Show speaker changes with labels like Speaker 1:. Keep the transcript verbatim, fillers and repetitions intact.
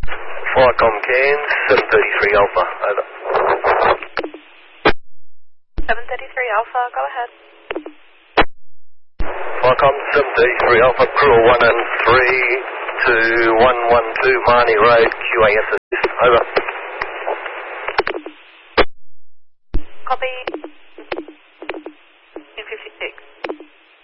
Speaker 1: Flycom Cairns, seven thirty-three Alpha, over.
Speaker 2: seven thirty-three Alpha, go ahead.
Speaker 1: Flycom seven thirty-three Alpha, crew one and three to one one two Marnie Road, Q A S assist, over.
Speaker 2: Copy.